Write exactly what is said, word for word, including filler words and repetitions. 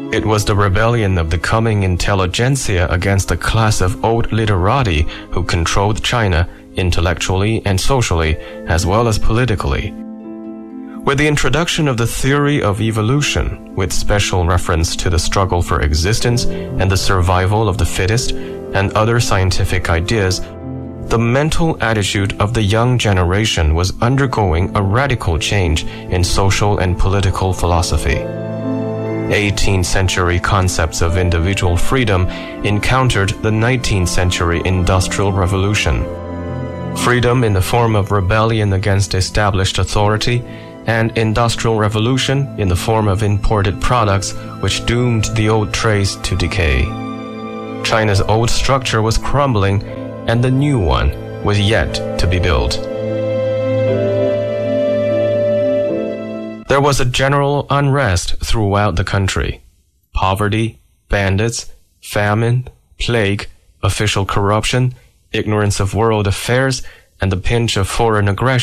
It was the rebellion of the coming intelligentsia against a class of old literati who controlled China intellectually and socially, as well as politically. With the introduction of the theory of evolution, with special reference to the struggle for existence and the survival of the fittest, and other scientific ideas, the mental attitude of the young generation was undergoing a radical change in social and political philosophy. eighteenth century concepts of individual freedom encountered the nineteenth century Industrial Revolution. Freedom in the form of rebellion against established authority, and Industrial Revolution in the form of imported products which doomed the old trades to decay. China's old structure was crumbling, and the new one was yet to be built. There was a general unrest throughout the country. Poverty, bandits, famine, plague, official corruption, ignorance of world affairs, and the pinch of foreign aggression